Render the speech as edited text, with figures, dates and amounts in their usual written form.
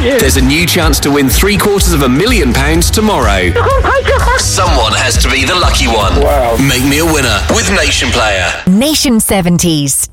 you. There's a new chance to win £750,000 tomorrow. Someone has to be the lucky one. Wow. Make me a winner with Nation Player. Nation 70s.